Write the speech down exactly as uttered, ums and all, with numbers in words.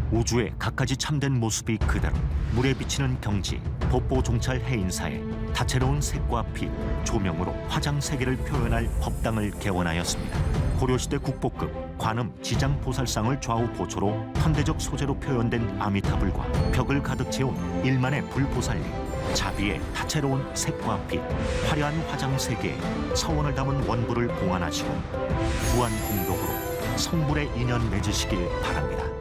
우주의 갖가지 참된 모습이 그대로 물에 비치는 경지, 법보 종찰 해인사에 다채로운 색과 빛, 조명으로 화장 세계를 표현할 법당을 개원하였습니다. 고려시대 국보급 관음 지장 보살상을 좌우 보초로 현대적 소재로 표현된 아미타불과 벽을 가득 채운 일만의 불보살님, 자비의 다채로운 색과 빛, 화려한 화장 세계에 서원을 담은 원부를 봉안하시고 무한 공덕으로 성불의 인연 맺으시길 바랍니다.